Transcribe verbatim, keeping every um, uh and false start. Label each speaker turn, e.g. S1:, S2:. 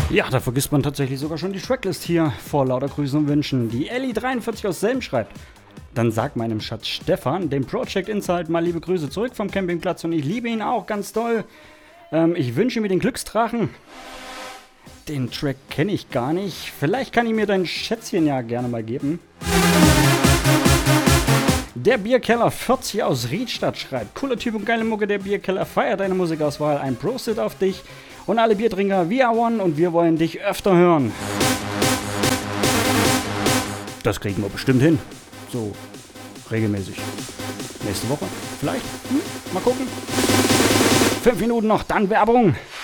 S1: Ja, da vergisst man tatsächlich sogar schon die Tracklist hier vor lauter Grüßen und Wünschen. Die Ellie dreiundvierzig aus Selm schreibt: Dann sag meinem Schatz Stefan, dem Project Insight, mal liebe Grüße zurück vom Campingplatz und ich liebe ihn auch ganz doll. Ähm, ich wünsche mir den Glücksdrachen. Den Track kenne ich gar nicht. Vielleicht kann ich mir dein Schätzchen ja gerne mal geben. Der Bierkeller vierzig aus Riedstadt schreibt: Cooler Typ und geile Mucke, der Bierkeller feiert deine Musikauswahl. Ein Prosit auf dich und alle Biertrinker. We are one und wir wollen dich öfter hören. Das kriegen wir bestimmt hin. So regelmäßig. Nächste Woche vielleicht? Hm? Mal gucken. Fünf Minuten noch, dann Werbung.